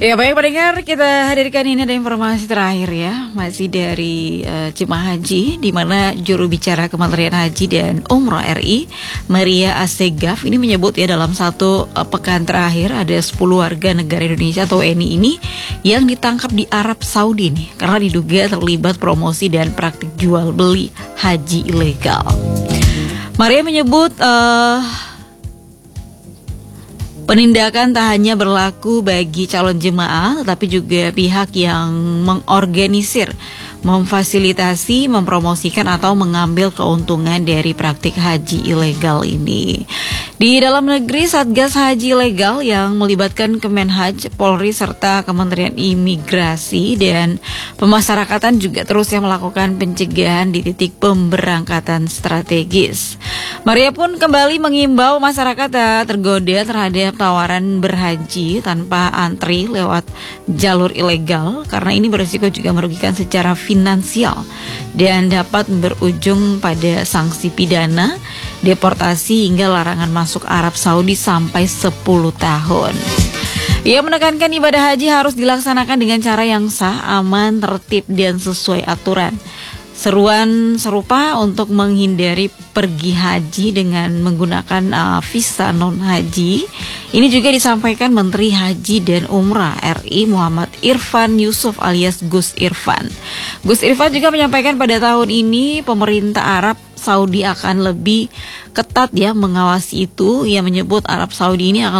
Ya baik pendengar, kita hadirkan ini ada informasi terakhir ya, masih dari jemaah haji, di mana juru bicara Kementerian Haji dan Umroh RI, Maria Assegaf, ini menyebut ya dalam satu pekan terakhir ada 10 warga negara Indonesia atau WNI ini yang ditangkap di Arab Saudi nih, karena diduga terlibat promosi dan praktik jual beli haji ilegal. Maria menyebut penindakan tak hanya berlaku bagi calon jemaah, tetapi juga pihak yang mengorganisir, memfasilitasi, mempromosikan atau mengambil keuntungan dari praktik haji ilegal ini. Di dalam negeri, Satgas Haji Ilegal yang melibatkan Kemenhaj, Polri, serta Kementerian Imigrasi dan Pemasyarakatan juga terus melakukan pencegahan di titik pemberangkatan strategis. Maria pun kembali mengimbau masyarakat tak tergoda terhadap tawaran berhaji tanpa antri lewat jalur ilegal, karena ini berisiko juga merugikan secara finansial dan dapat berujung pada sanksi pidana, deportasi hingga larangan masuk Arab Saudi sampai 10 tahun. Ia menekankan ibadah haji harus dilaksanakan dengan cara yang sah, aman, tertib, dan sesuai aturan. Seruan serupa untuk menghindari pergi haji dengan menggunakan visa non-haji ini juga disampaikan Menteri Haji dan Umrah RI Muhammad Irfan Yusuf alias Gus Irfan. Gus Irfan juga menyampaikan pada tahun ini pemerintah Arab Saudi akan lebih ketat ya mengawasi itu. Ia menyebut Arab Saudi ini akan